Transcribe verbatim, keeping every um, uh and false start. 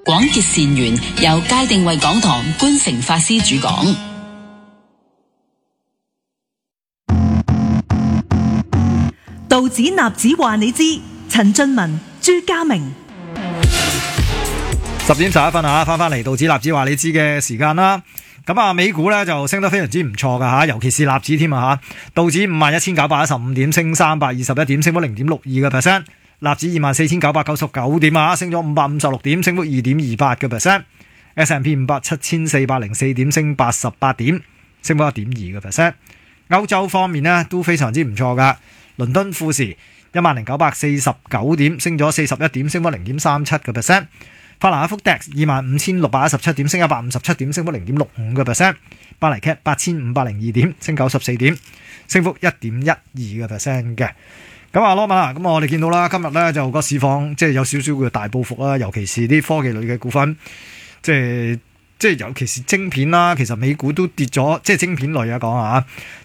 廣結善緣，由界定為講堂觀誠法師主講。 道指納指話你知，陳俊文、朱家明。 十點十一分啊，翻翻嚟道指納指話你知嘅時間啦。咁啊，美股咧就升得非常之唔錯噶吓，尤其是納指添啊吓。道指五萬一千九百一十五點，升三百二十一點，升幅零點六二個 percent。納指二萬四千九百九十九點啊，升咗五百五十六點，升幅二點二八個 percent。S and P 五百七千四百零四點，升八十八點，升幅一點二個 percent。歐洲方面呢都非常之唔錯噶，倫敦富時一萬零九百四十九點，升咗四十一點，升幅零點三七個 percent。法蘭克福 D A X 二萬五千六百一十七點，升一百五十七點，升幅零點六五個 percent。巴黎 C A T 八千五百零二點，升九十四點，升幅一點一二個 percent 嘅。咁啊，羅文啊，咁我哋見到啦，今日咧就個市況即係有少少嘅大報復啦，尤其是啲科技類嘅股份，即係即係尤其是晶片啦，其實美股都跌咗，即係晶片類啊講啊，